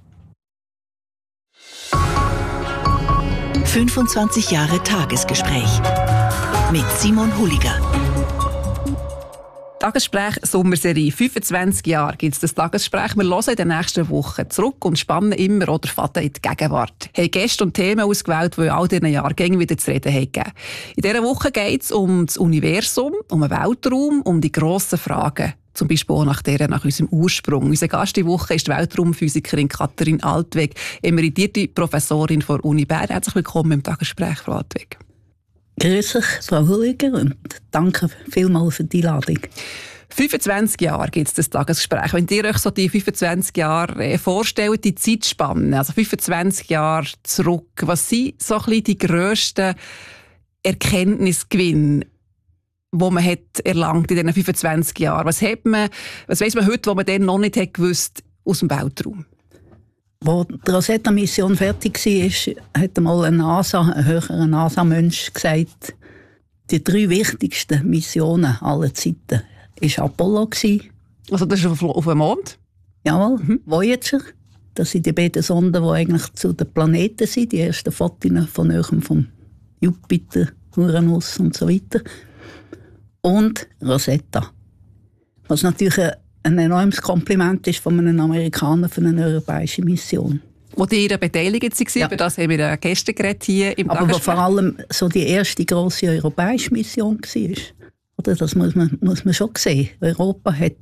25 Jahre Tagesgespräch mit Simon Huliger. Tagesgespräch Sommerserie. 25 Jahre gibt es das Tagesgespräch. Wir hören in den nächsten Wochen zurück und spannen immer oder faden in die Gegenwart. Wir haben Gäste und Themen ausgewählt, die in all diesen Jahren gängig wieder zu reden haben. In dieser Woche geht es um das Universum, um den Weltraum, um die grossen Fragen. Zum Beispiel auch nach unserem Ursprung. Unser Gast die Woche ist die Weltraumphysikerin Katrin Altwegg, emeritierte Professorin der Uni Bern. Herzlich willkommen im Tagesgespräch, Frau Altwegg. Grüß euch, Frau Huliger, und danke vielmals für die Einladung. 25 Jahre gibt es das Tagesgespräch. Wenn ihr euch so die 25 Jahre vorstellt, die Zeitspanne, also 25 Jahre zurück, was sind so ein bisschen die grössten Erkenntnisgewinne, die man hat erlangt in diesen 25 Jahren? Was weiss man heute, was man dann noch nicht hat gewusst aus dem Weltraum? Als die Rosetta-Mission fertig war, hat einmal ein höherer NASA-Mensch gesagt, die 3 wichtigsten Missionen aller Zeiten war Apollo. Also das ist auf dem Mond? Jawohl, Voyager. Das sind die beiden Sonden, die eigentlich zu den Planeten sind, die ersten Fotos von Nähem vom Jupiter, Uranus und so weiter. Und Rosetta. Was natürlich ein enormes Kompliment ist von einem Amerikaner für eine europäische Mission. Wo die beteiligt waren, ja. Über das haben wir gestern geredet hier im Aber wo vor allem so die erste grosse europäische Mission war. Oder das muss man schon sehen. Europa hat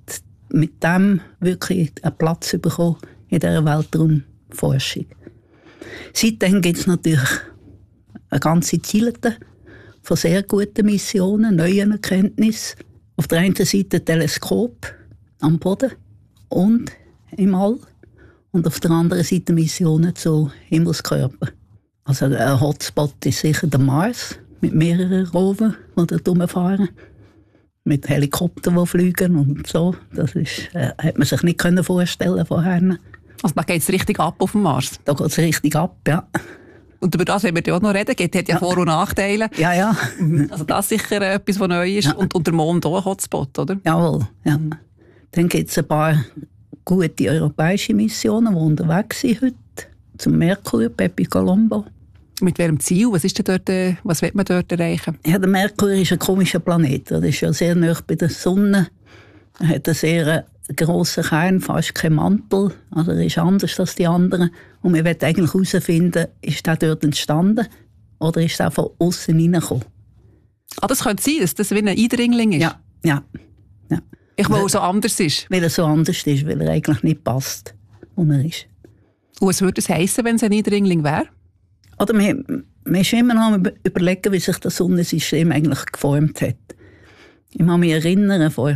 mit dem wirklich einen Platz bekommen in dieser Weltraumforschung. Seitdem gibt es natürlich eine ganze Ziele von sehr guten Missionen, neuen Erkenntnissen. Auf der einen Seite Teleskop am Boden und im All. Und auf der anderen Seite Missionen zu Himmelskörpern. Also ein Hotspot ist sicher der Mars, mit mehreren Rovern, die dort rumfahren. Mit Helikoptern, die fliegen und so. Das ist, hat man sich nicht vorstellen vorher. Also da geht es richtig ab auf dem Mars? Da geht es richtig ab, ja. Und über das werden wir ja auch noch reden. Es hat ja Vor- und Nachteile. Ja, ja. Also das ist sicher etwas, was neu ist. Ja. Und der Mond auch ein Hotspot, oder? Jawohl, ja. Dann gibt es ein paar gute europäische Missionen, die unterwegs sind heute. Zum Merkur, Bepi Colombo. Mit welchem Ziel? Was will man dort erreichen? Ja, der Merkur ist ein komischer Planet. Er ist ja sehr nah bei der Sonne. Er hat einen sehr grossen Kern, fast kein Mantel. Also er ist anders als die anderen. Und wir wollen eigentlich herausfinden, ist der dort entstanden oder ist der von außen reingekommen? Ah, das könnte sein, dass das wie ein Eindringling ist? Ja. Weil er so anders ist? Weil er so anders ist, weil er eigentlich nicht passt, wo er ist. Und was würde es heissen, wenn es ein Eindringling wäre? Oder wir sind immer noch überlegen, wie sich das Sonnensystem eigentlich geformt hat. Ich kann mich erinnern, vor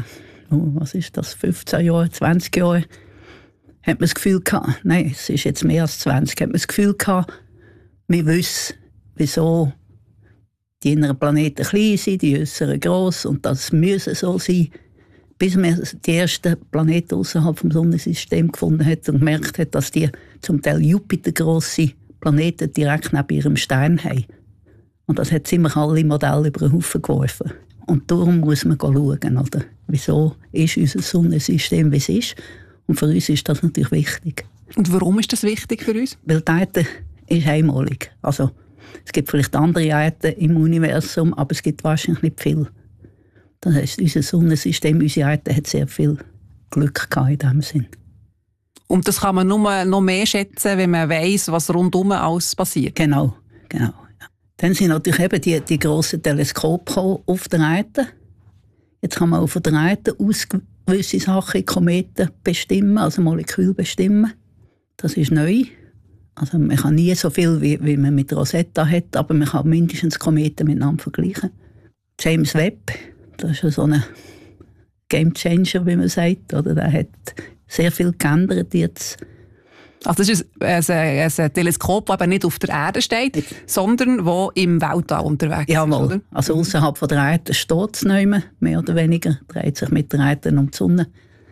15 Jahren, 20 Jahren, hat man das Gefühl gehabt, nein, es ist jetzt mehr als 20, hat man das Gefühl gehabt, wir wissen, wieso die inneren Planeten klein sind, die äußeren gross, und das müsse so sein, bis man die ersten Planeten außerhalb vom Sonnensystem gefunden hat und gemerkt hat, dass die zum Teil Jupiter-grosse Planeten direkt neben ihrem Stern haben. Und das hat ziemlich alle Modelle über den Haufen geworfen. Und darum muss man schauen, oder? Wieso ist unser Sonnensystem, wie es ist. Und für uns ist das natürlich wichtig. Und warum ist das wichtig für uns? Weil die Erde ist einmalig. Also, es gibt vielleicht andere Erden im Universum, aber es gibt wahrscheinlich nicht viel. Das heisst, unser Sonnensystem, unsere Erde hat sehr viel Glück gehabt in diesem Sinn. Und das kann man nur noch mehr schätzen, wenn man weiss, was rundum alles passiert? Genau. Ja. Dann sind natürlich eben die grossen Teleskope auf der Erde. Jetzt kann man auf der Erde gewisse Sachen, Kometen bestimmen, also Moleküle bestimmen. Das ist neu. Also man kann nie so viel, wie man mit Rosetta hat, aber man kann mindestens Kometen miteinander vergleichen. James Webb, das ist ja so ein Gamechanger, wie man sagt. Oder? Der hat sehr viel geändert jetzt. Also das ist ein Teleskop, das nicht auf der Erde steht, sondern das im Weltall unterwegs ist, oder? Also außerhalb der Erde steht es nicht mehr oder weniger. Dreht sich mit der Erde um die Sonne.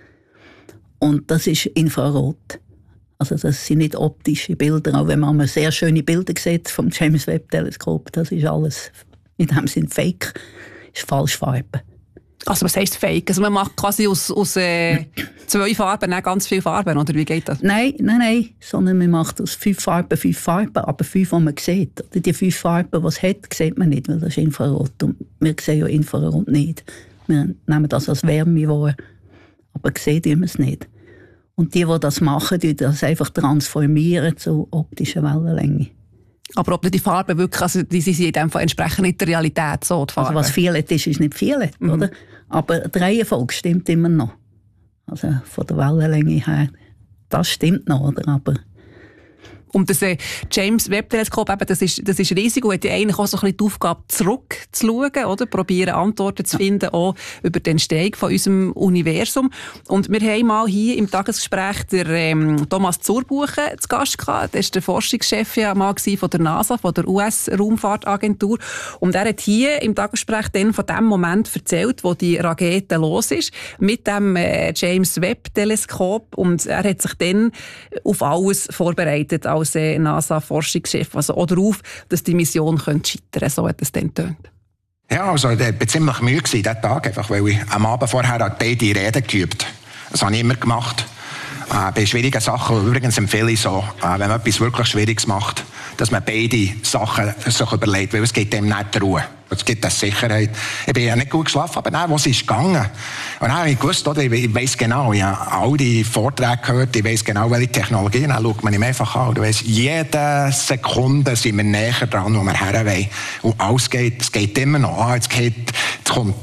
Und das ist Infrarot. Also das sind nicht optische Bilder, auch wenn man sehr schöne Bilder sieht vom James Webb Teleskop. Das ist alles in dem Sinn Fake, ist Falschfarbe. Also was heisst Fake? Also man macht quasi aus 2 Farben nicht ganz viele Farben, oder wie geht das? Nein, sondern man macht aus 5 Farben, aber 5, die man sieht. Oder die 5 Farben, die es hat, sieht man nicht, weil das ist Infrarot. Und wir sehen ja Infrarot nicht. Wir nehmen das als Wärme wahr, aber sehen wir es nicht. Und die das machen, die das einfach transformieren zu optischer Wellenlänge. Aber ob die Farben wirklich, also die sind in dem Fall entsprechend nicht der Realität so, die Farben. Also was Violet ist nicht Violet, oder? Aber die Reihenfolge stimmt immer noch. Also von der Wellenlänge her, das stimmt noch, oder? Aber und das James Webb Teleskop, das ist riesig und hat ja eigentlich auch so ein bisschen die Aufgabe, zurückzuschauen, oder? Probieren Antworten zu finden, auch über die Entstehung von unserem Universum. Und wir haben mal hier im Tagesgespräch den Thomas Zurbuchen zu Gast gehabt. Der ist der Forschungschef ja mal von der NASA, von der US-Raumfahrtagentur. Und er hat hier im Tagesgespräch dann von dem Moment erzählt, wo die Rakete los ist, mit dem James Webb Teleskop. Und er hat sich dann auf alles vorbereitet, als NASA-Forschungschef, also auch darauf, dass die Mission scheitern könnte. So hat es dann getönt. Ja, also ich war ziemlich müde diesen Tag, einfach, weil ich am Abend vorher beide Reden geübt habe. Das habe ich immer gemacht. Bei schwierigen Sachen, übrigens empfehle ich so, wenn man etwas wirklich Schwieriges macht, dass man beide Sachen sich überlegt, weil es gibt dem nicht Ruhe. Es gibt eine Sicherheit. Ich bin ja nicht gut geschlafen, aber dann, was ist gegangen? Und dann habe ich gewusst, oder, ich weiss genau, ich habe all die Vorträge gehört, ich weiss genau, welche Technologien, dann schaut man ihm einfach an. Du weißt, jede Sekunde sind wir näher dran, wo wir her wollen. Und alles geht, es geht immer noch. Jetzt kommt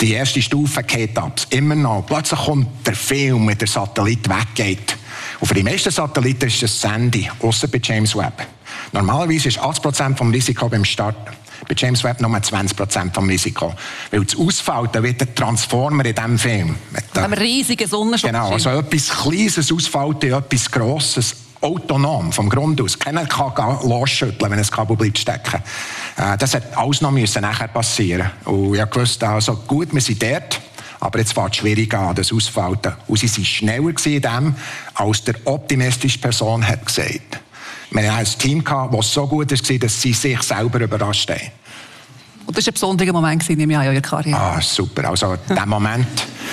Die erste Stufe geht ab, immer noch. Plötzlich kommt der Film, wenn der Satellit weggeht. Und für die meisten Satelliten ist das Handy, ausser bei James Webb. Normalerweise ist 80% vom Risiko beim Start. Bei James Webb nur 20% vom Risiko. Weil das Ausfalten wird der Transformer in diesem Film. Mit einem riesigen Sonnenschutz. Genau, also etwas Kleines ausfalten, etwas Grosses, autonom, vom Grund aus. Keiner kann losschütteln, wenn ein Kabel bleibt stecken. Das hat alles noch nachher passieren. Und ich wusste, also gut, wir sind dort, aber jetzt fängt es schwierig an, das Ausfalten. Und sie waren schneller in dem, als der optimistische Person hat gesagt. Wir hatten ein Team, das so gut war, dass sie sich selber überrascht haben. Und das war ein besonderer Moment in Ihrer Karriere. Ah, super. Also der Moment,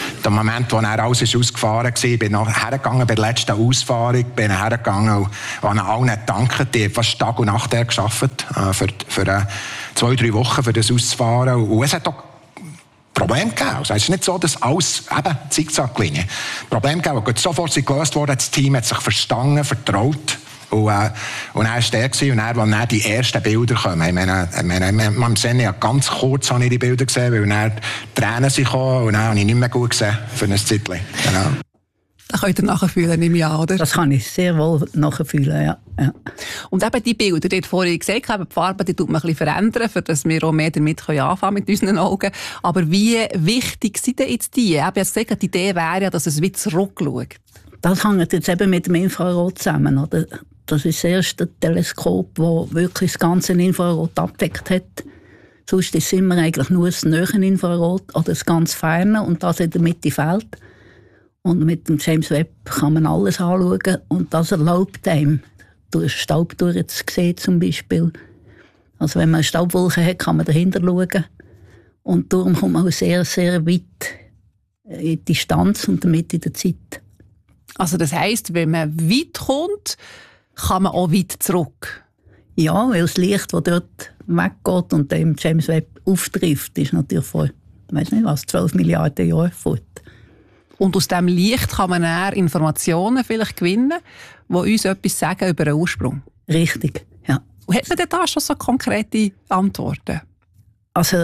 wo alles ausgefahren war, bin ich hergegangen bei der letzten Ausfahrung, bin hergegangen und habe allen gedankt, die fast Tag und Nacht gearbeitet für 2-3 Wochen, für das auszufahren. Und es hat auch Probleme gegeben. Also es ist nicht so, dass alles eben Zickzacklinie. Probleme gegeben, die sofort gelöst wurden. Das Team hat sich verstanden, vertraut. Und er war der und dann die ersten Bilder kommen. Ich meine, am Sende ganz kurz habe ich die Bilder gesehen, weil dann die Tränen kamen und dann habe ich nicht mehr gut gesehen für ein Zeitchen. Genau. Das könnt ihr nachfühlen, nehme ich an, oder? Das kann ich sehr wohl nachfühlen, ja. Und eben die Bilder, die ihr vorhin gesagt habt, die Farbe, die tut man ein bisschen verändern, für dass wir auch mehr damit anfangen mit unseren Augen. Aber wie wichtig sind denn jetzt die? Ich habe ja gesagt, die Idee wäre ja, dass es wie zurückschaut. Das hängt jetzt eben mit dem Infrarot zusammen, oder? Das ist das erste Teleskop, das wirklich das ganze Infrarot abdeckt hat. Sonst ist es immer eigentlich nur das nahe Infrarot oder das ganz ferne und das in der Mitte fehlt. Und mit dem James Webb kann man alles anschauen und das erlaubt einem, durch Staub durchzusehen zum Beispiel. Also wenn man eine Staubwolke hat, kann man dahinter schauen. Und darum kommt man auch sehr, sehr weit in die Distanz und damit in der Zeit. Also das heisst, wenn man weit kommt, kann man auch weit zurück? Ja, weil das Licht, das dort weggeht und dem James Webb auftrifft, ist natürlich vor, ich weiss nicht was, 12 Milliarden Jahren fort. Und aus diesem Licht kann man eher Informationen vielleicht gewinnen, die uns etwas sagen über den Ursprung? Richtig, ja. Und hat man denn da schon so konkrete Antworten? Also,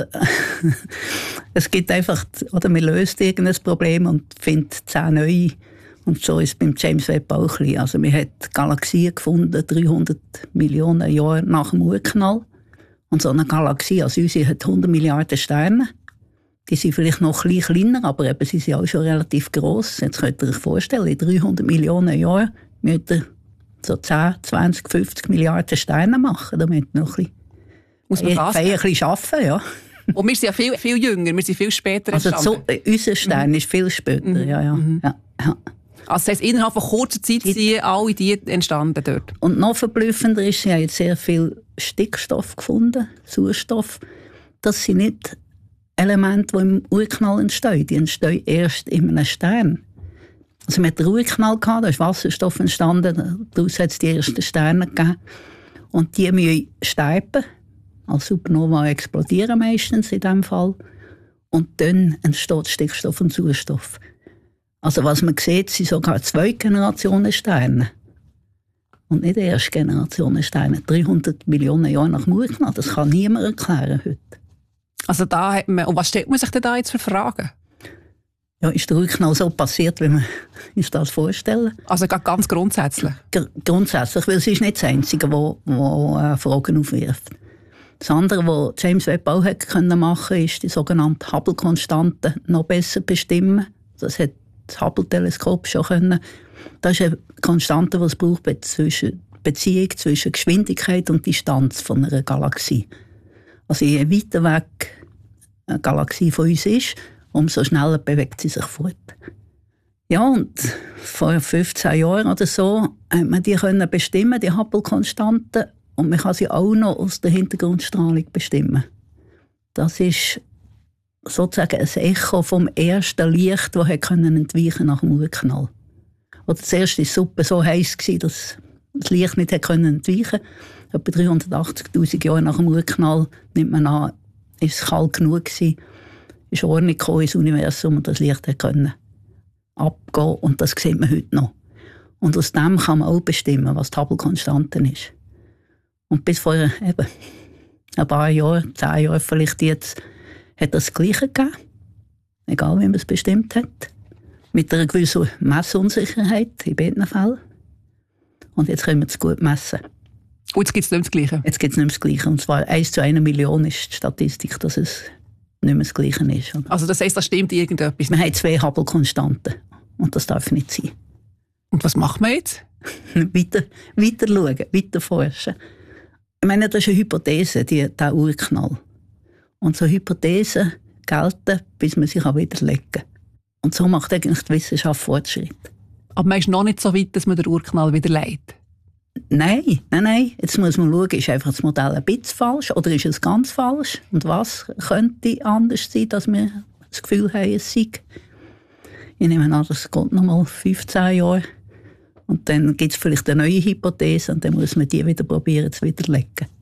es gibt einfach, oder man löst irgendein Problem und findet 10 neue. Und so ist es beim James Webb auch ein bisschen. Also, man hat Galaxien gefunden, 300 Millionen Jahre nach dem Urknall. Und so eine Galaxie, also unsere, hat 100 Milliarden Sterne. Die sind vielleicht noch ein bisschen kleiner, aber eben, sie sind auch schon relativ gross. Jetzt könnt ihr euch vorstellen, in 300 Millionen Jahren müsst ihr so 10, 20, 50 Milliarden Sterne machen. Da müsst ihr noch ein bisschen arbeiten, ja. Und wir sind ja viel, viel jünger, wir sind viel später entstanden. Also unser Stern ist viel später, ja. Also das heisst, innerhalb von kurzer Zeit sind alle die entstanden dort. Und noch verblüffender ist, sie haben jetzt sehr viel Stickstoff gefunden, Sauerstoff. Das sind nicht Elemente, die im Urknall entstehen. Die entstehen erst in einem Stern. Also man hat den Urknall gehabt, da ist Wasserstoff entstanden, daraus hat es die ersten Sterne gegeben. Und die müssen sterben. Als Supernova explodieren meistens in diesem Fall. Und dann entsteht Stickstoff und Sauerstoff. Also was man sieht, sind sogar 2 Generationen Sterne. Und nicht die erste Generation Sterne. 300 Millionen Jahre nach dem Urknall. Das kann niemand erklären heute. Also da hat man, und was stellt man sich denn da jetzt für Fragen? Ja, ist der Urknall so passiert, wie wir uns das vorstellen? Also ganz grundsätzlich? Grundsätzlich, weil es ist nicht das Einzige, das Fragen aufwirft. Das andere, was James Webb auch machen konnte, ist die sogenannte Hubble-Konstante noch besser bestimmen. Das hat das Hubble-Teleskop schon können. Das ist eine Konstante, die es braucht zwischen Beziehung zwischen Geschwindigkeit und Distanz von einer Galaxie. Also je weiter weg eine Galaxie von uns ist, umso schneller bewegt sie sich fort. Ja, und vor 15 Jahren oder so hat man die können bestimmen, die Hubble-Konstante, und man kann sie auch noch aus der Hintergrundstrahlung bestimmen. Das ist sozusagen ein Echo vom ersten Licht, das entweichen nach dem Urknall. Oder zuerst war die Suppe so heiß, dass das Licht nicht entweichen konnte. Etwa 380'000 Jahre nach dem Urknall, nimmt man an, ist es kalt genug gewesen, ist Ordnung gekommen ins Universum und das Licht konnte abgehen. Und das sieht man heute noch. Und aus dem kann man auch bestimmen, was die Hubble-Konstante ist. Und bis vor eben ein paar Jahren, 10 Jahren vielleicht jetzt, hat das Gleiche gegeben. egal wie man es bestimmt hat. Mit einer gewissen Messunsicherheit in beiden Fällen. Und jetzt können wir es gut messen. Und jetzt gibt es nicht mehr das Gleiche? Jetzt gibt es nicht mehr das Gleiche. Und zwar 1 zu 1 Million ist die Statistik, dass es nicht mehr das Gleiche ist. Also das heisst, da stimmt irgendetwas? Wir haben 2 Hubble-Konstanten. Und das darf nicht sein. Und was macht man jetzt? weiter schauen, weiter forschen. Ich meine, das ist eine Hypothese, der Urknall. Und so Hypothesen gelten, bis man sich widerlegen kann. Und so macht eigentlich die Wissenschaft Fortschritt. Aber man ist noch nicht so weit, dass man den Urknall widerlegt? Nein. Jetzt muss man schauen, ist einfach das Modell ein bisschen falsch oder ist es ganz falsch? Und was könnte anders sein, dass wir das Gefühl haben, es sei? Ich nehme an, das geht noch mal 15 Jahre. Und dann gibt es vielleicht eine neue Hypothese und dann muss man die wieder probieren zu widerlegen.